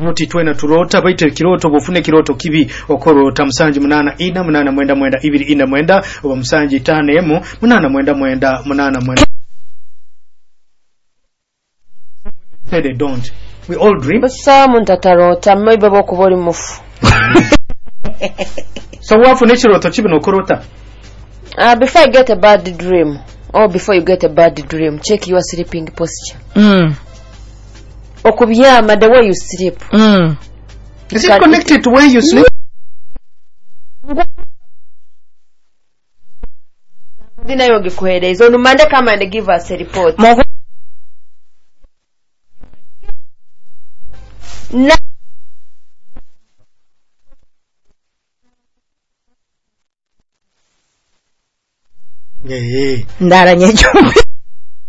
buti twena tulota baite kiroto bufune kiroto kibi okorota musanji munana ina munana mwenda mwenda ibiri ina mwenda oba musanji tane emu munana mwenda mwenda munana mwenda. They don't. We all dream. But some tatarota maybe bokuboli mufu. So what for nature to chibi no korota? Before you get a bad dream, or before you get a bad dream, check your sleeping posture. Okubiyama the way you sleep. Is it connected to where you sleep? Dina yogi kueleza. Onumande come and give us a report. Yeah. Ndara nyejumbi.